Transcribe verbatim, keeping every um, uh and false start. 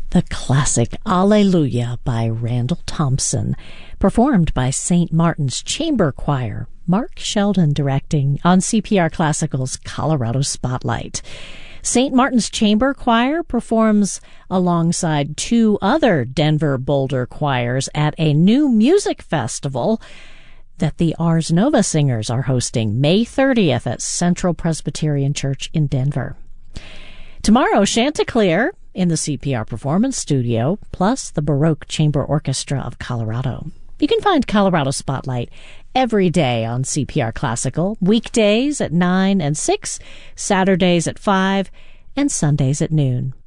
The classic Alleluia by Randall Thompson, performed by Saint Martin's Chamber Choir, Mark Sheldon directing on C P R Classical's Colorado Spotlight. Saint Martin's Chamber Choir performs alongside two other Denver Boulder choirs at a new music festival that the Ars Nova Singers are hosting May thirtieth at Central Presbyterian Church in Denver. Tomorrow, Chanticleer in the C P R Performance Studio, plus the Baroque Chamber Orchestra of Colorado. You can find Colorado Spotlight every day on C P R Classical, weekdays at nine and six, Saturdays at five, and Sundays at noon.